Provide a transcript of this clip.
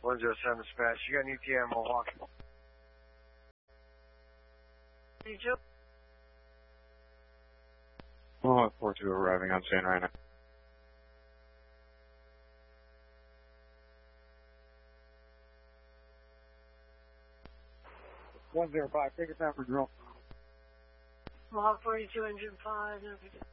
107 dispatch. You got an ETA in Milwaukee. 32. 42 arriving on scene right now. 105, take it down for drill. Mohawk 42, engine 5, no.